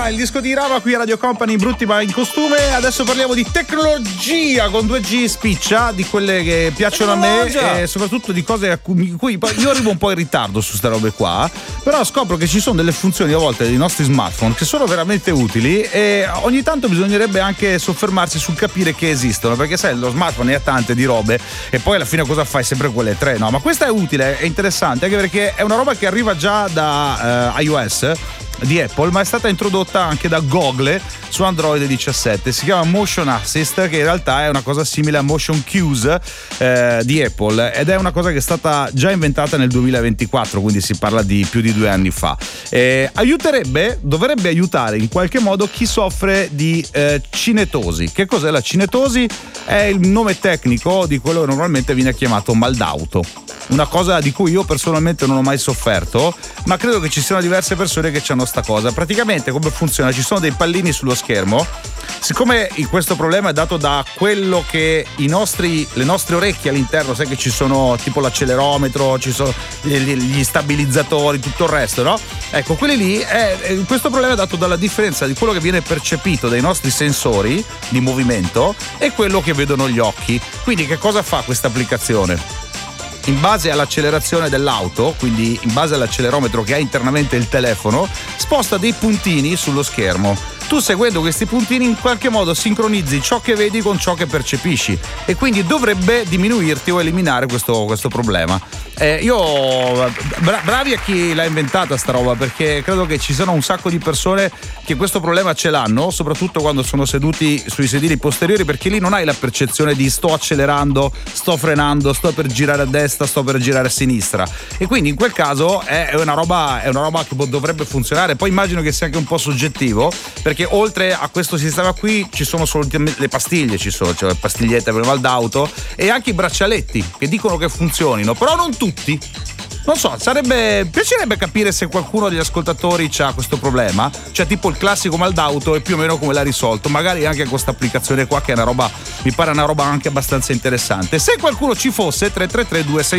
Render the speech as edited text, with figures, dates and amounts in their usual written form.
il disco di Rava qui a Radio Company, brutti ma in costume. Adesso parliamo di tecnologia con 2G spiccia, di quelle che piacciono a me e soprattutto di cose a cui io arrivo un po' in ritardo su ste robe qua, però scopro che ci sono delle funzioni a volte dei nostri smartphone che sono veramente utili e ogni tanto bisognerebbe anche soffermarsi sul capire che esistono, perché sai, lo smartphone ne ha tante di robe e poi alla fine cosa fai? Sempre quelle tre, no? Ma questa è utile, è interessante anche perché è una roba che arriva già da iOS di Apple, ma è stata introdotta anche da Google su Android 17. Si chiama Motion Assist, che in realtà è una cosa simile a Motion Cues di Apple, ed è una cosa che è stata già inventata nel 2024, quindi si parla di più di 2 anni fa. Dovrebbe aiutare in qualche modo chi soffre di cinetosi. Che cos'è la cinetosi? È il nome tecnico di quello che normalmente viene chiamato mal d'auto, una cosa di cui io personalmente non ho mai sofferto, ma credo che ci siano diverse persone che hanno sta cosa. Praticamente come funziona? Ci sono dei pallini sullo schermo. Siccome questo problema è dato da quello che le nostre orecchie all'interno, sai che ci sono tipo l'accelerometro, ci sono gli stabilizzatori, tutto il resto, no? Ecco, quelli lì, questo problema è dato dalla differenza di quello che viene percepito dai nostri sensori di movimento e quello che vedono gli occhi. Quindi che cosa fa questa applicazione? In base all'accelerazione dell'auto, quindi in base all'accelerometro che ha internamente il telefono, sposta dei puntini sullo schermo. Tu, seguendo questi puntini, in qualche modo sincronizzi ciò che vedi con ciò che percepisci e quindi dovrebbe diminuirti o eliminare questo problema. Bravi a chi l'ha inventata sta roba, perché credo che ci siano un sacco di persone che questo problema ce l'hanno, soprattutto quando sono seduti sui sedili posteriori, perché lì non hai la percezione di sto accelerando, sto frenando, sto per girare a destra, sto per girare a sinistra, e quindi in quel caso è una roba che dovrebbe funzionare. Poi immagino che sia anche un po' soggettivo, perché oltre a questo sistema qui ci sono solo le pastiglie, cioè le pastigliette per il mal d'auto e anche i braccialetti che dicono che funzionino, però non tutti. Non so, piacerebbe capire se qualcuno degli ascoltatori ha questo problema, cioè tipo il classico mal d'auto e più o meno come l'ha risolto, magari anche con questa applicazione qua, che è una roba, mi pare una roba anche abbastanza interessante. Se qualcuno ci fosse, 333 26